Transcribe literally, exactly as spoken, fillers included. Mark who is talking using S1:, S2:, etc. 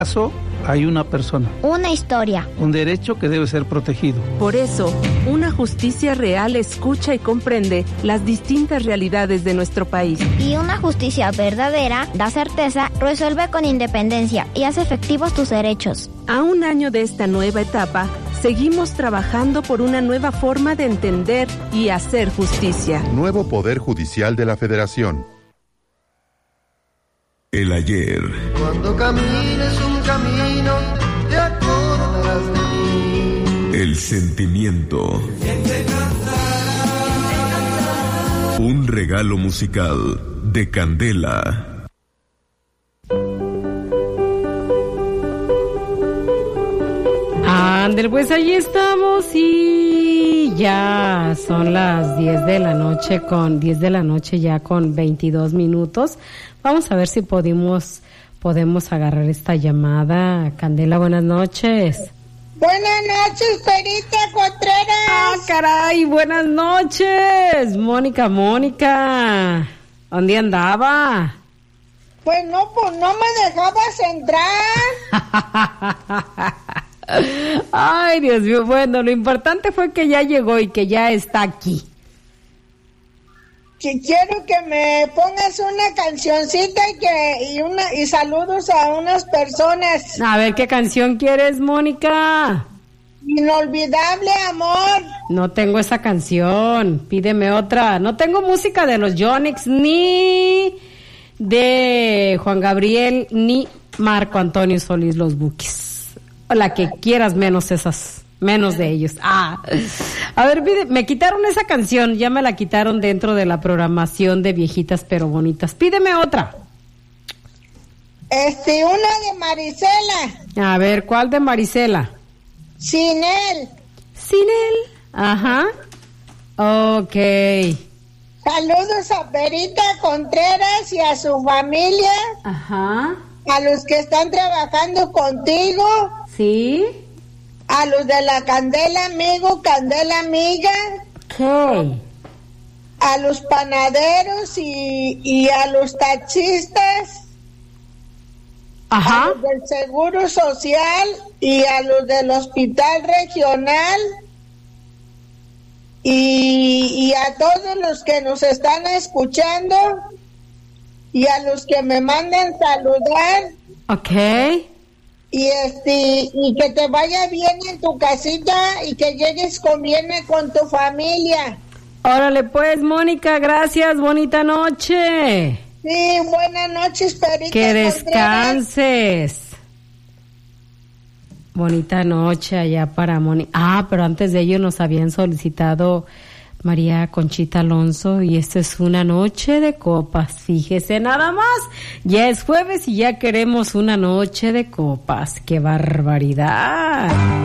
S1: caso hay una persona,
S2: una historia,
S1: un derecho que debe ser protegido.
S3: Por eso, una justicia real escucha y comprende las distintas realidades de nuestro país.
S2: Y una justicia verdadera da certeza, resuelve con independencia y hace efectivos tus derechos.
S3: A un año de esta nueva etapa, seguimos trabajando por una nueva forma de entender y hacer justicia.
S4: Nuevo Poder Judicial de la Federación.
S5: El ayer.
S6: Cuando camines un camino, te acordarás de mí.
S5: El sentimiento. Un regalo musical de Candela.
S7: Ander, pues allí estamos y ya son las diez de la noche con diez de la noche ya con veintidós minutos. Vamos a ver si podemos podemos agarrar esta llamada. Candela, buenas noches.
S8: Buenas noches, Perita Contreras.
S7: Ah, caray, buenas noches. Mónica, Mónica. ¿Dónde andaba?
S8: Pues no, pues no me dejabas entrar.
S7: Ay, Dios mío, bueno, lo importante fue que ya llegó y que ya está aquí.
S8: Si quiero que me pongas una cancioncita y que y una y saludos a unas personas.
S7: A ver, ¿qué canción quieres, Mónica?
S8: Inolvidable amor.
S7: No tengo esa canción, pídeme otra. No tengo música de los Yonix, ni de Juan Gabriel, ni Marco Antonio Solís, los Bukis. O la que quieras, menos esas, menos de ellos. Ah, a ver, pide, me quitaron esa canción, ya me la quitaron dentro de la programación de Viejitas pero Bonitas. Pídeme otra.
S8: Este, una de Marisela.
S7: A ver, ¿cuál de Marisela?
S8: Sin él.
S7: Sin él, ajá. Ok.
S8: Saludos a Perita Contreras y a su familia.
S7: Ajá.
S8: A los que están trabajando contigo.
S7: Sí.
S8: A los de la Candela Amigo, Candela Amiga.
S7: ¿Qué?
S8: A los panaderos y, y a los taxistas.
S7: Ajá.
S8: A los del Seguro Social y a los del Hospital Regional. Y, y a todos los que nos están escuchando. Y a los que me mandan saludar.
S7: Ok.
S8: Y este y que te vaya bien en tu casita y que llegues con bien con tu familia.
S7: Órale pues, Mónica, gracias, bonita noche.
S8: Sí, buenas noches, Perita.
S7: Que descanses. Contreras. Bonita noche allá para Mónica. Ah, pero antes de ello nos habían solicitado María Conchita Alonso y esta es una noche de copas, fíjese nada más, ya es jueves y ya queremos una noche de copas, qué barbaridad.